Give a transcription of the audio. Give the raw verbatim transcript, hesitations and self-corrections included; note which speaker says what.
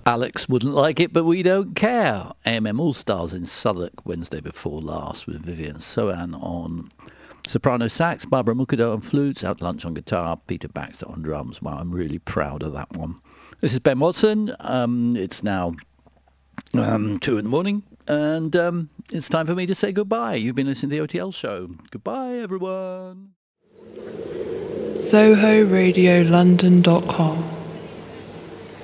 Speaker 1: Alex wouldn't like it, but we don't care. A M M All-Stars in Southwark Wednesday before last with Vivian Sohan on soprano sax, Barbara Mukado on flutes, Out Lunch on guitar, Peter Baxter on drums. Wow, I'm really proud of that one. This is Ben Watson. Um, it's now um, two in the morning, and um, it's time for me to say goodbye. You've been listening to the O T L show. Goodbye, everyone.
Speaker 2: Soho Radio London dot com